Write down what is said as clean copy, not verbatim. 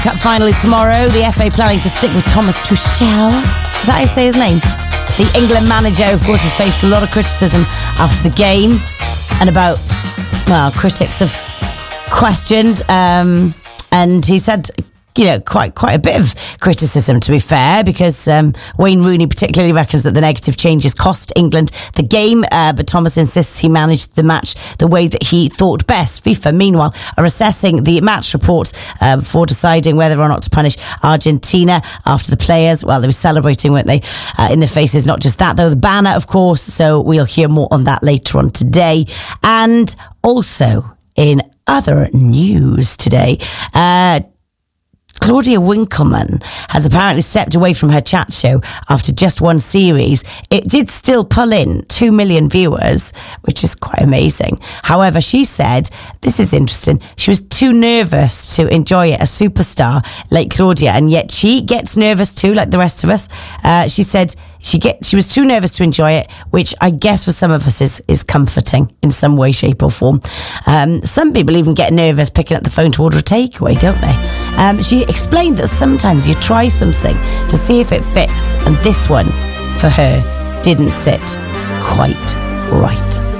Cup final is tomorrow. The FA planning to stick with Thomas Tuchel. Is that how you say his name? The England manager, of course, has faced a lot of criticism after the game and about, well, critics have questioned. And he said, you know, quite a bit of criticism, to be fair, because Wayne Rooney particularly reckons that the negative changes cost England the game, but Thomas insists he managed the match the way that he thought best. FIFA, meanwhile, are assessing the match report before deciding whether or not to punish Argentina after the players. Well, they were celebrating, weren't they, in their faces. Not just that, though, the banner, of course, so we'll hear more on that later on today. And also, in other news today, Claudia Winkleman has apparently stepped away from her chat show after just one series. It did still pull in 2 million viewers, which is quite amazing. However, she said, this is interesting, she was too nervous to enjoy it, a superstar like Claudia, and yet she gets nervous too, like the rest of us. She said she was too nervous to enjoy it, which I guess for some of us is comforting in some way, shape or form. Some people even get nervous picking up the phone to order a takeaway, don't they? She explained that sometimes you try something to see if it fits, and this one, for her, didn't sit quite right.